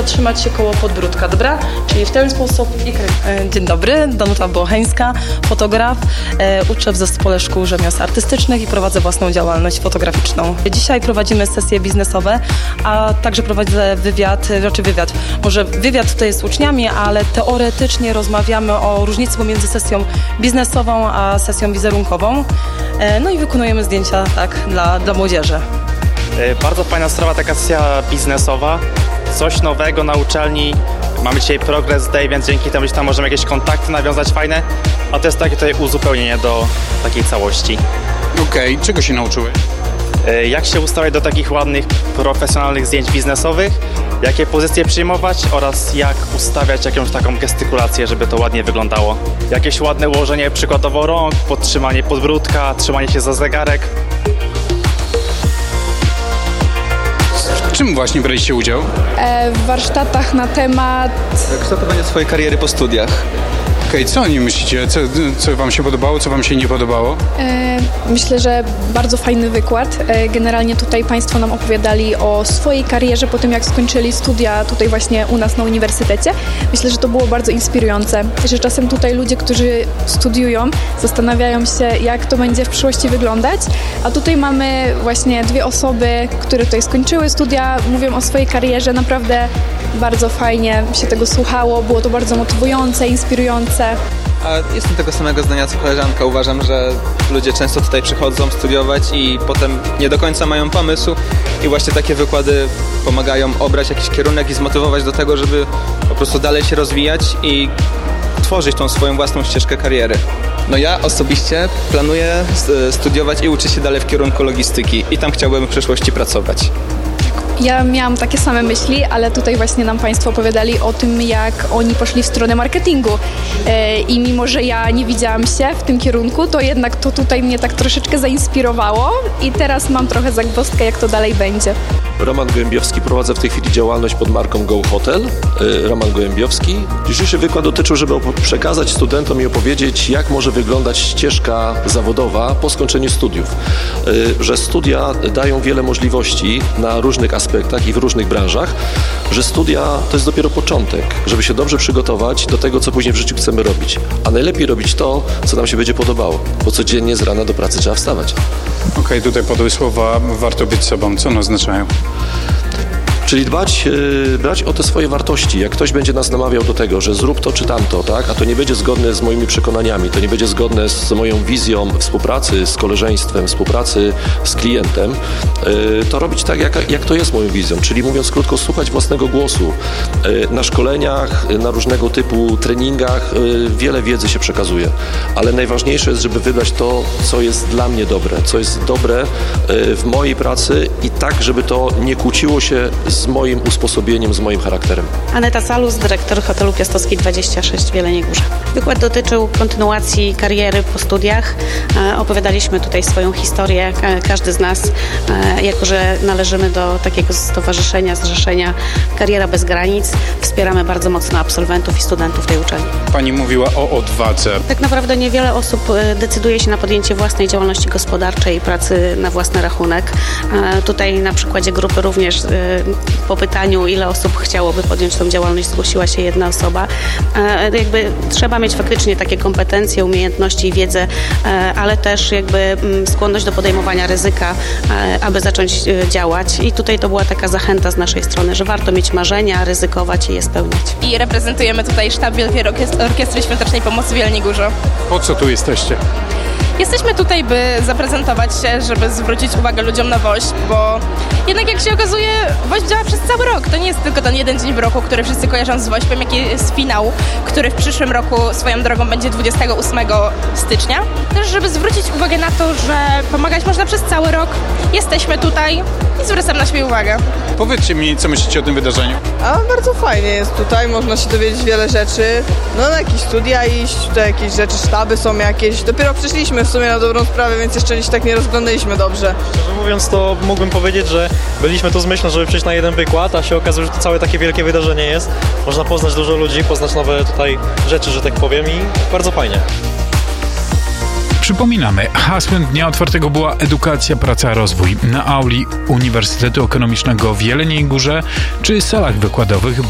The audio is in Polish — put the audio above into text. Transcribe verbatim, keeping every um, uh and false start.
zatrzymać się koło podbródka, dobra? Czyli w ten sposób i kręć. Dzień dobry, Danuta Bocheńska, fotograf. Uczę w Zespole Szkół Rzemiosł Artystycznych i prowadzę własną działalność fotograficzną. Dzisiaj prowadzimy sesje biznesowe, a także prowadzę wywiad, raczej wywiad, może wywiad tutaj z uczniami, ale teoretycznie rozmawiamy o różnicy pomiędzy sesją biznesową a sesją wizerunkową. No i wykonujemy zdjęcia tak dla, dla młodzieży. Bardzo fajna sprawa, taka sesja biznesowa, coś nowego na uczelni. Mamy dzisiaj Progress Day, więc dzięki temu tam możemy jakieś kontakty nawiązać fajne, a to jest takie tutaj uzupełnienie do takiej całości. Okej, okay. Czego się nauczyłeś? Jak się ustawiać do takich ładnych, profesjonalnych zdjęć biznesowych, jakie pozycje przyjmować oraz jak ustawiać jakąś taką gestykulację, żeby to ładnie wyglądało. Jakieś ładne ułożenie przykładowo rąk, podtrzymanie podbródka, trzymanie się za zegarek. W czym właśnie braliście udział? E, w warsztatach na temat... kształtowania swojej kariery po studiach. Okej, okay, co o nim myślicie? Co, co wam się podobało, co wam się nie podobało? E, myślę, że bardzo fajny wykład. E, generalnie tutaj Państwo nam opowiadali o swojej karierze po tym, jak skończyli studia tutaj właśnie u nas na uniwersytecie. Myślę, że to było bardzo inspirujące, że czasem tutaj ludzie, którzy studiują, zastanawiają się, jak to będzie w przyszłości wyglądać, a tutaj mamy właśnie dwie osoby, które tutaj skończyły studia, mówią o swojej karierze. Naprawdę bardzo fajnie się tego słuchało, było to bardzo motywujące, inspirujące. A jestem tego samego zdania co koleżanka. Uważam, że ludzie często tutaj przychodzą studiować i potem nie do końca mają pomysłu i właśnie takie wykłady pomagają obrać jakiś kierunek i zmotywować do tego, żeby po prostu dalej się rozwijać i tworzyć tą swoją własną ścieżkę kariery. No ja osobiście planuję studiować i uczyć się dalej w kierunku logistyki i tam chciałbym w przyszłości pracować. Ja miałam takie same myśli, ale tutaj właśnie nam Państwo opowiadali o tym, jak oni poszli w stronę marketingu. I mimo, że ja nie widziałam się w tym kierunku, to jednak to tutaj mnie tak troszeczkę zainspirowało i teraz mam trochę zagwozdkę, jak to dalej będzie. Roman Gołębiowski, prowadzę w tej chwili działalność pod marką Go Hotel. Roman Gołębiowski. Dzisiejszy wykład dotyczył, żeby przekazać studentom i opowiedzieć, jak może wyglądać ścieżka zawodowa po skończeniu studiów. Że studia dają wiele możliwości na różnych aspektach i w różnych branżach, że studia to jest dopiero początek, żeby się dobrze przygotować do tego, co później w życiu chcemy robić. A najlepiej robić to, co nam się będzie podobało, bo codziennie z rana do pracy trzeba wstawać. Okej, okay, tutaj padły słowa, warto być sobą. Co one oznaczają? Czyli dbać, yy, brać o te swoje wartości. Jak ktoś będzie nas namawiał do tego, że zrób to czy tamto, tak, a to nie będzie zgodne z moimi przekonaniami, to nie będzie zgodne z moją wizją współpracy z koleżeństwem, współpracy z klientem, yy, to robić tak, jak, jak to jest moją wizją. Czyli mówiąc krótko, słuchać własnego głosu. Yy, na szkoleniach, yy, na różnego typu treningach yy, wiele wiedzy się przekazuje, ale najważniejsze jest, żeby wybrać to, co jest dla mnie dobre, co jest dobre yy, w mojej pracy i tak, żeby to nie kłóciło się z moim usposobieniem, z moim charakterem. Aneta Salus, dyrektor hotelu Piastowski dwadzieścia sześć w Jeleniej Górze. Wykład dotyczył kontynuacji kariery po studiach. E, opowiadaliśmy tutaj swoją historię, e, każdy z nas, e, jako że należymy do takiego stowarzyszenia, zrzeszenia Kariera Bez Granic. Wspieramy bardzo mocno absolwentów i studentów tej uczelni. Pani mówiła o odwadze. Tak naprawdę niewiele osób decyduje się na podjęcie własnej działalności gospodarczej i pracy na własny rachunek. E, tutaj na przykładzie grupy również e, po pytaniu, ile osób chciałoby podjąć tą działalność, zgłosiła się jedna osoba. E, jakby trzeba mieć faktycznie takie kompetencje, umiejętności i wiedzę, e, ale też jakby m, skłonność do podejmowania ryzyka, e, aby zacząć e, działać. I tutaj to była taka zachęta z naszej strony, że warto mieć marzenia, ryzykować i je spełniać. I reprezentujemy tutaj sztab Wielkiej Orkiestry Świątecznej Pomocy w Jeleniej Górze. Po co tu jesteście? Jesteśmy tutaj, by zaprezentować się, żeby zwrócić uwagę ludziom na WOŚP, bo jednak jak się okazuje, WOŚP działa przez cały rok. To nie jest tylko ten jeden dzień w roku, który wszyscy kojarzą z WOŚPem, jaki jest finał, który w przyszłym roku swoją drogą będzie dwudziestego ósmego stycznia. Też, żeby zwrócić uwagę na to, że pomagać można przez cały rok. Jesteśmy tutaj i zwracam na siebie uwagę. Powiedzcie mi, co myślicie o tym wydarzeniu? A bardzo fajnie jest tutaj, można się dowiedzieć wiele rzeczy. No na jakieś studia iść, tutaj jakieś rzeczy, sztaby są jakieś. Dopiero przyszliśmy w sumie na dobrą sprawę, więc jeszcze się tak nie rozglądaliśmy dobrze. Szczerze mówiąc, to mógłbym powiedzieć, że byliśmy tu z myślą, żeby przyjść na jeden wykład, a się okazuje, że to całe takie wielkie wydarzenie jest. Można poznać dużo ludzi, poznać nowe tutaj rzeczy, że tak powiem, i bardzo fajnie. Przypominamy, hasłem Dnia Otwartego była edukacja, praca, rozwój. Na auli Uniwersytetu Ekonomicznego w Jeleniej Górze czy salach wykładowych